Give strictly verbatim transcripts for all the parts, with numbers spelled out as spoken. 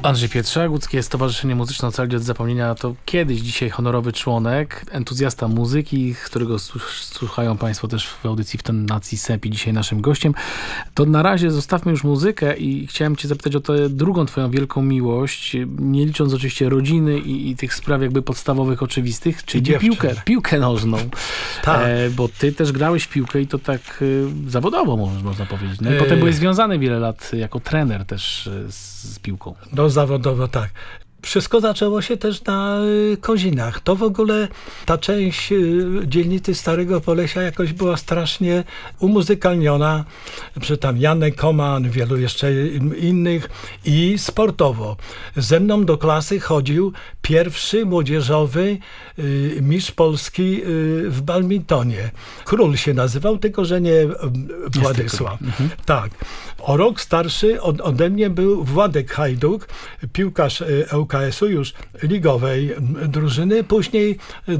Andrzej Pietrzak, Łódzkie Stowarzyszenie Muzyczne Ocalić od Zapomnienia to kiedyś, dzisiaj honorowy członek, entuzjasta muzyki, którego słuchają Państwo też w audycji w Tonacji Sępi, dzisiaj naszym gościem. To na razie zostawmy już muzykę i chciałem Cię zapytać o tę drugą Twoją wielką miłość, nie licząc oczywiście rodziny i, i tych spraw jakby podstawowych, oczywistych, czyli piłkę, piłkę nożną. Tak. E, bo Ty też grałeś w piłkę i to tak e, zawodowo można powiedzieć. No i potem byłeś związany wiele lat jako trener też e, z, z piłką. No zawodowo tak. Wszystko zaczęło się też na Kozinach. To w ogóle ta część dzielnicy Starego Polesia jakoś była strasznie umuzykalniona, że tam Janek Koman, wielu jeszcze innych i sportowo. Ze mną do klasy chodził pierwszy młodzieżowy mistrz Polski w badmintonie. Król się nazywał, tylko że nie Władysław. Mhm. Tak. O rok starszy od, ode mnie był Władek Hajduk, piłkarz L K S u już ligowej drużyny. Później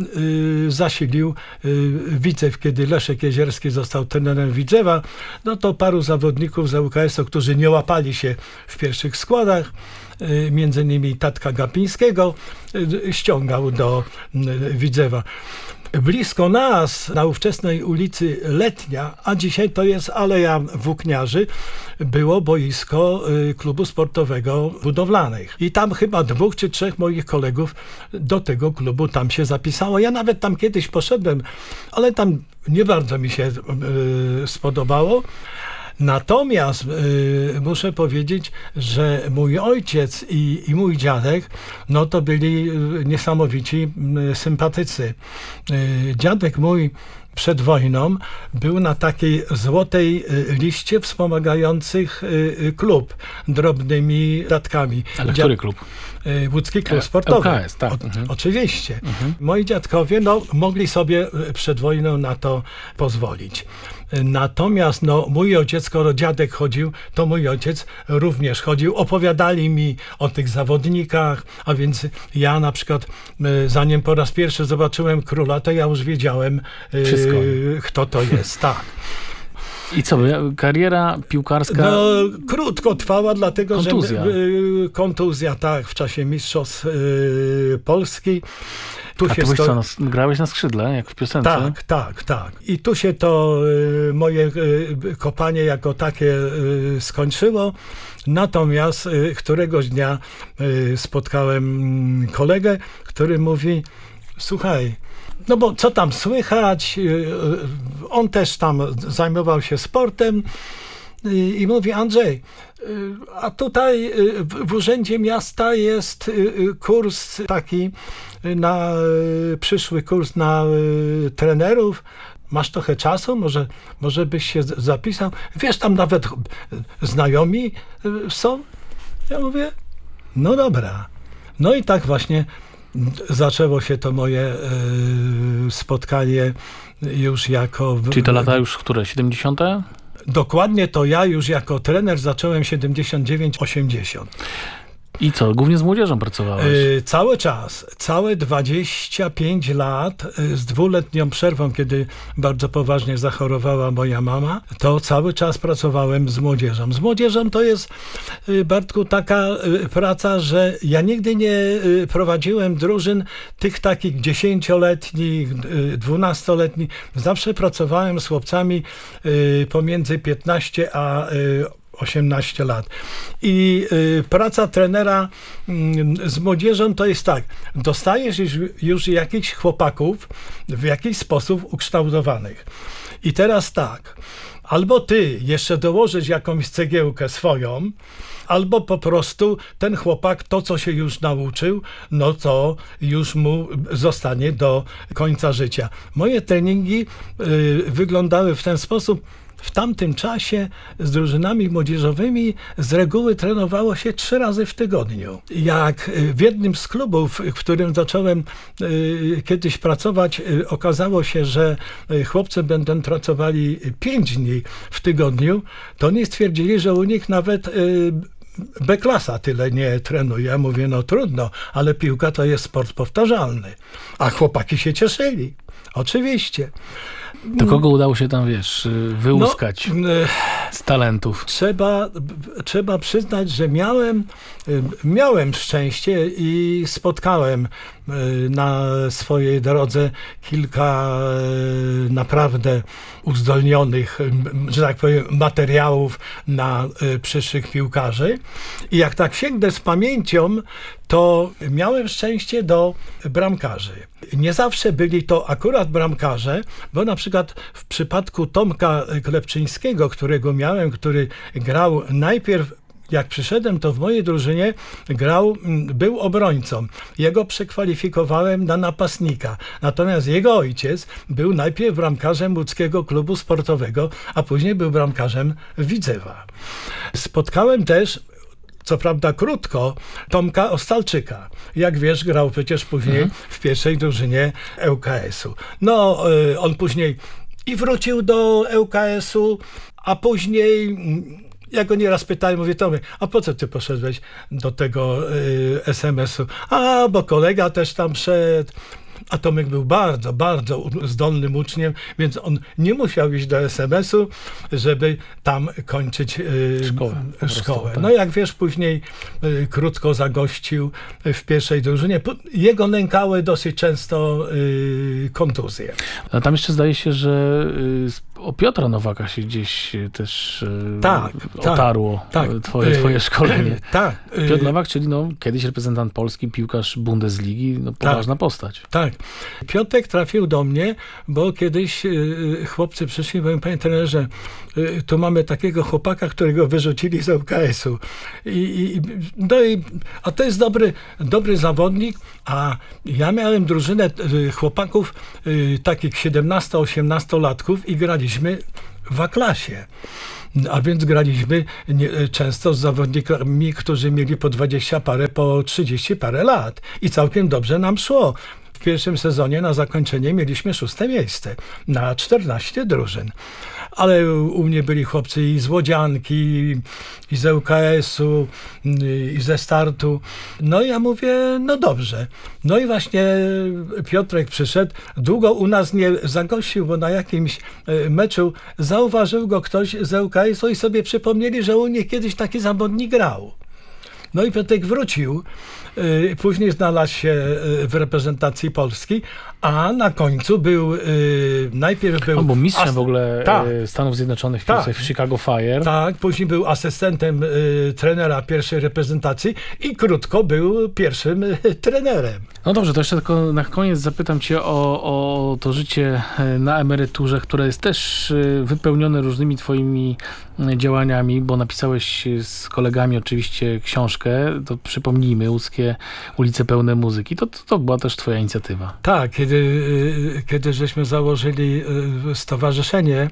y, zasilił y, Widzew, kiedy Leszek Jezierski został trenerem Widzewa. No to paru zawodników z L K S u, którzy nie łapali się w pierwszych składach, y, między innymi Tatka Gapińskiego, y, ściągał do y, Widzewa. Blisko nas, na ówczesnej ulicy Letnia, a dzisiaj to jest Aleja Włókniarzy, było boisko klubu sportowego Budowlanych. I tam chyba dwóch czy trzech moich kolegów do tego klubu tam się zapisało. Ja nawet tam kiedyś poszedłem, ale tam nie bardzo mi się yy, spodobało. Natomiast y, muszę powiedzieć, że mój ojciec i, i mój dziadek, no to byli y, niesamowici y, sympatycy. Y, dziadek mój przed wojną był na takiej złotej liście wspomagających y, klub drobnymi datkami. Ale Dzia- który klub? Łódzki Klub Sportowy. L K S, tak. O, mhm. Oczywiście. Mhm. Moi dziadkowie no, mogli sobie przed wojną na to pozwolić. Natomiast no, mój ojciec, skoro dziadek chodził, to mój ojciec również chodził. Opowiadali mi o tych zawodnikach, a więc ja na przykład, zanim po raz pierwszy zobaczyłem Króla, to ja już wiedziałem, Wszystko. Yy, kto to jest. Tak. I co, kariera piłkarska? No, krótko trwała, dlatego kontuzja. że y, kontuzja, tak, w czasie mistrzostw y, Polski. Tu A się ty byś sto... co, na, grałeś na skrzydle, jak w piosence? Tak, tak, tak. I tu się to y, moje y, kopanie jako takie y, skończyło. Natomiast y, któregoś dnia y, spotkałem y, kolegę, który mówi: słuchaj, no bo co tam słychać? On też tam zajmował się sportem i, i mówi: Andrzej, a tutaj w Urzędzie Miasta jest kurs taki, na przyszły kurs na trenerów. Masz trochę czasu? Może, może byś się zapisał? Wiesz, tam nawet znajomi są? Ja mówię: no dobra. No i tak właśnie zaczęło się to moje y, spotkanie już jako... W, Czyli to lata już które? siedemdziesiąte? Dokładnie to ja już jako trener zacząłem siedemdziesiąt dziewięć osiemdziesiąt. I co, głównie z młodzieżą pracowałeś? Yy, cały czas, całe dwadzieścia pięć lat yy, z dwuletnią przerwą, kiedy bardzo poważnie zachorowała moja mama, to cały czas pracowałem z młodzieżą. Z młodzieżą to jest, yy, Bartku, taka yy, praca, że ja nigdy nie yy, prowadziłem drużyn tych takich dziesięcioletnich, yy, dwunastoletnich. Zawsze pracowałem z chłopcami yy, pomiędzy piętnaście a yy, osiemnaście lat. I y, praca trenera y, z młodzieżą to jest tak, dostajesz już, już jakichś chłopaków w jakiś sposób ukształtowanych. I teraz tak, albo ty jeszcze dołożysz jakąś cegiełkę swoją, albo po prostu ten chłopak to, co się już nauczył, no to już mu zostanie do końca życia. Moje treningi y, wyglądały w ten sposób. W tamtym czasie z drużynami młodzieżowymi z reguły trenowało się trzy razy w tygodniu. Jak w jednym z klubów, w którym zacząłem y, kiedyś pracować, y, okazało się, że chłopcy będą pracowali pięć dni w tygodniu, to oni stwierdzili, że u nich nawet y, B-klasa tyle nie trenuje. Ja mówię: no trudno, ale piłka to jest sport powtarzalny. A chłopaki się cieszyli. Oczywiście. Do kogo udało się tam, wiesz, wyłuskać? No, z talentów. Trzeba, trzeba przyznać, że miałem, miałem szczęście i spotkałem na swojej drodze kilka naprawdę uzdolnionych, że tak powiem, materiałów na przyszłych piłkarzy. I jak tak sięgnę z pamięcią, to miałem szczęście do bramkarzy. Nie zawsze byli to akurat bramkarze, bo na przykład w przypadku Tomka Klepczyńskiego, którego miałem, który grał najpierw, jak przyszedłem, to w mojej drużynie grał, był obrońcą. Jego przekwalifikowałem na napastnika. Natomiast jego ojciec był najpierw bramkarzem łódzkiego klubu sportowego, a później był bramkarzem Widzewa. Spotkałem też, co prawda krótko, Tomka Ostalczyka. Jak wiesz, grał przecież później mhm. w pierwszej drużynie L K S-u. No, on później i wrócił do L K S-u, a później... Ja go nieraz pytałem, mówię, Tomy, a po co ty poszedłeś do tego y, S M S-u? A, bo kolega też tam szedł. A Tomek był bardzo, bardzo zdolnym uczniem, więc on nie musiał iść do S M S-u, żeby tam kończyć y, szkołę. szkołę. Prostu, tak. No jak wiesz, później y, krótko zagościł w pierwszej drużynie. Jego nękały dosyć często y, kontuzje. A tam jeszcze zdaje się, że y, o Piotra Nowaka się gdzieś też y, tak, otarło tak, twoje, twoje szkolenie. Y, tak. Piotr Nowak, czyli no, kiedyś reprezentant Polski, piłkarz Bundesligi, no, poważna tak, postać. Tak. Piotrek trafił do mnie, bo kiedyś y, chłopcy przyszli, mówią, panie trenerze, y, tu mamy takiego chłopaka, którego wyrzucili z L K S-u. I, i, no i, a to jest dobry, dobry zawodnik, a ja miałem drużynę y, chłopaków y, takich siedemnasto-osiemnastolatków i graliśmy w A-klasie. A więc graliśmy nie, często z zawodnikami, którzy mieli po dwadzieścia parę, po trzydzieści parę lat. I całkiem dobrze nam szło. W pierwszym sezonie na zakończenie mieliśmy szóste miejsce na czternaście drużyn. Ale u mnie byli chłopcy i z Łodzianki, i z L K S-u, i ze Startu. No i ja mówię, no dobrze. No i właśnie Piotrek przyszedł. Długo u nas nie zagościł, bo na jakimś meczu zauważył go ktoś z L K S-u i sobie przypomnieli, że u nich kiedyś taki zawodnik grał. No i Piotrek wrócił. Później znalazł się w reprezentacji Polski, a na końcu był, najpierw był... On był mistrzem w ogóle tak, Stanów Zjednoczonych w piłce tak, w Chicago Fire. Tak, później był asystentem trenera pierwszej reprezentacji i krótko był pierwszym trenerem. No dobrze, to jeszcze tylko na koniec zapytam cię o, o to życie na emeryturze, które jest też wypełnione różnymi twoimi działaniami, bo napisałeś z kolegami oczywiście książkę, to przypomnijmy, Łódzkie ulice pełne muzyki. To, to, to była też twoja inicjatywa. Tak, kiedy, kiedy żeśmy założyli stowarzyszenie,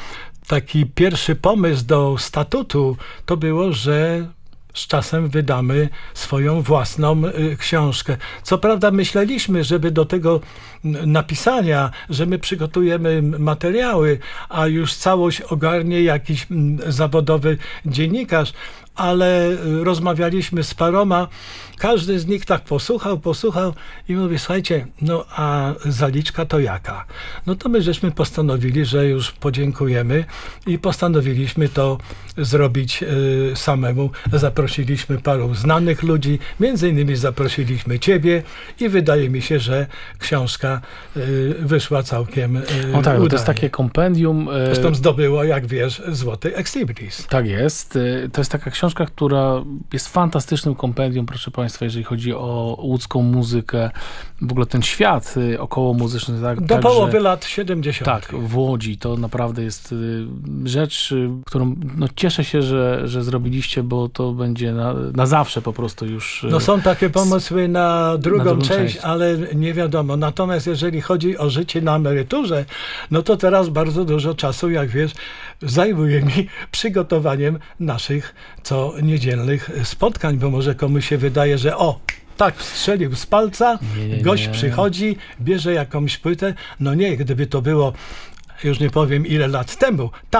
taki pierwszy pomysł do statutu to było, że z czasem wydamy swoją własną y, książkę. Co prawda myśleliśmy, żeby do tego napisania, że my przygotujemy materiały, a już całość ogarnie jakiś m, zawodowy dziennikarz, ale rozmawialiśmy z paroma, każdy z nich tak posłuchał, posłuchał i mówi, słuchajcie, no a zaliczka to jaka? No to my żeśmy postanowili, że już podziękujemy i postanowiliśmy to zrobić y, samemu. Zaprosiliśmy paru znanych ludzi, między innymi zaprosiliśmy ciebie i wydaje mi się, że książka y, wyszła całkiem y, O tak, udaje. To jest takie kompendium. Y, Zresztą zdobyło, jak wiesz, złoty Exlibris. Tak jest. Y, to jest taka książka, która jest fantastycznym kompendium, proszę Państwa, jeżeli chodzi o łódzką muzykę, w ogóle ten świat y, około muzyczny. Tak, Do także, połowy lat siedemdziesiątych. Tak, w Łodzi. To naprawdę jest y, rzecz, y, którą no, cieszę się, że, że zrobiliście, bo to będzie na, na zawsze po prostu już... Y, no są takie pomysły na drugą, na drugą część, część, ale nie wiadomo. Natomiast jeżeli chodzi o życie na emeryturze, no to teraz bardzo dużo czasu, jak wiesz, zajmuje mi przygotowaniem naszych co niedzielnych spotkań, bo może komuś się wydaje, że o, tak strzelił z palca, nie, nie, gość nie. przychodzi, bierze jakąś płytę. No nie, gdyby to było, już nie powiem ile lat temu, tak,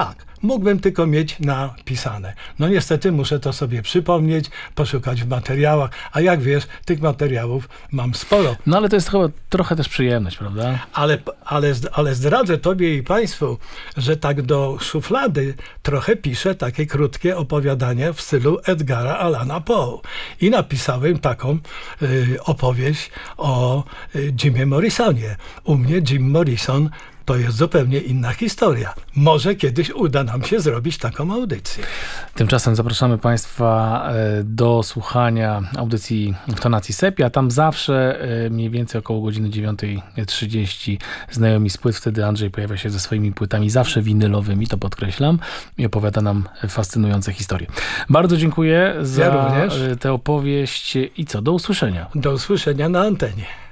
mógłbym tylko mieć napisane. No niestety muszę to sobie przypomnieć, poszukać w materiałach, a jak wiesz, tych materiałów mam sporo. No ale to jest chyba trochę też przyjemność, prawda? Ale, ale, ale zdradzę tobie i państwu, że tak do szuflady trochę piszę takie krótkie opowiadania w stylu Edgara Allana Poe. I napisałem taką y, opowieść o y, Jimie Morrisonie. U mnie Jim Morrison to jest zupełnie inna historia. Może kiedyś uda nam się zrobić taką audycję. Tymczasem zapraszamy Państwa do słuchania audycji w tonacji sepia. Tam zawsze mniej więcej około godziny dziewiąta trzydzieści znajomi z płyt. Wtedy Andrzej pojawia się ze swoimi płytami, zawsze winylowymi, to podkreślam, i opowiada nam fascynujące historie. Bardzo dziękuję za ja również. tę opowieść i co, do usłyszenia. Do usłyszenia na antenie.